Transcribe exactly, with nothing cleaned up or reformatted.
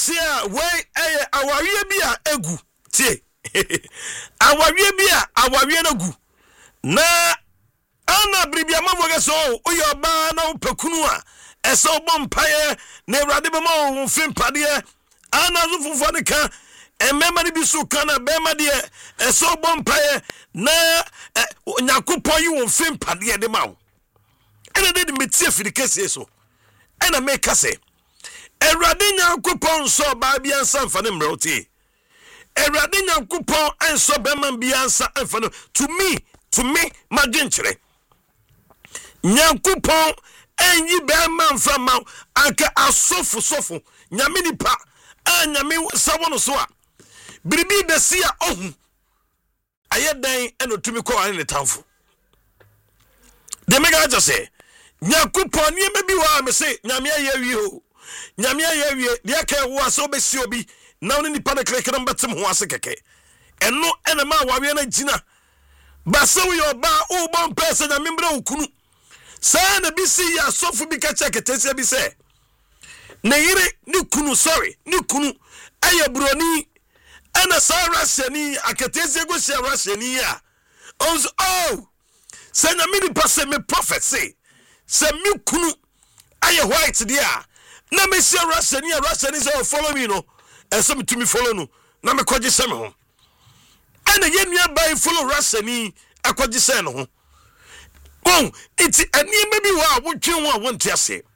sia we eh awawie bi a egu tie awawie bi a awawie na gu na ana bribia mamoge so oyoba na opakunu a ese obompaye na Awurade be ma wo fimpade ana zufufo ne ka emema ne bi so kana be ma de ese obompaye na Nyankopon yi wo fimpade de ma wo ene de metie firikese so ena make say Awurade Nyankopon so ba bia nsa mfa ne mrewtie Awurade Nyankopon enso be man bia nsa mfa no to me to me madwenkyere Nyankopon enyi be man mfa ma anka asofu sofu nyame nipa a nyame sawono so a biribi be sia ohu ayedan eno tumi ko ane ne tamfo de mega just say Nyankopon nie me bi wa me say nyame ayewie o nyame ayewie de ka wo aso be si obi na woni nipa na krekere mbetem ho ase keke eno ene ma wawe na gina basawo yo ba o bon pese nyame mbra okunu sa na bi si ya sofu bi ka cheketese bi se na yire ni kunu sorry ni kunu aye broni ana sa rasiani aketese go sia rasiani ya on oh say na me ni pase me prophet say say me kunu aye white dia na me sia rasiani rasiani say follow me no ese me to me follow no na me kwaje se me ho ana ye nua bai follow rasiani akwaje se no ho bon iti ani me bi wa wo twen ho a wonte ase